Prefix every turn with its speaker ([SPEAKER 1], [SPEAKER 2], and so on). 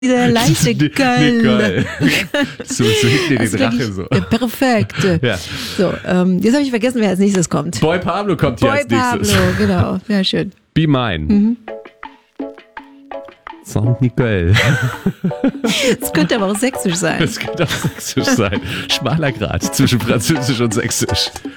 [SPEAKER 1] Dieser leichte Göll.
[SPEAKER 2] So singt dir
[SPEAKER 1] Das
[SPEAKER 2] den
[SPEAKER 1] ist
[SPEAKER 2] Drache
[SPEAKER 1] wirklich
[SPEAKER 2] so.
[SPEAKER 1] perfekt.
[SPEAKER 2] Ja.
[SPEAKER 1] So, jetzt habe ich vergessen, wer als nächstes kommt.
[SPEAKER 2] Boy Pablo kommt hier
[SPEAKER 1] Boy
[SPEAKER 2] als nächstes.
[SPEAKER 1] Pablo, genau. Sehr schön.
[SPEAKER 2] Be mine. Saint Nicole.
[SPEAKER 1] Das könnte aber auch sächsisch sein.
[SPEAKER 2] Das könnte auch sächsisch sein. Schmaler Grat zwischen Französisch und Sächsisch.